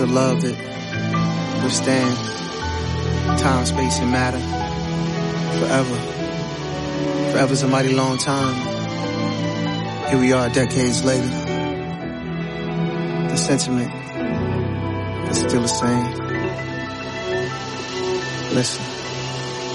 The love that withstand time, space, and matter forever. Forever's a mighty long time. Here we are decades later. The sentiment is still the same. Listen.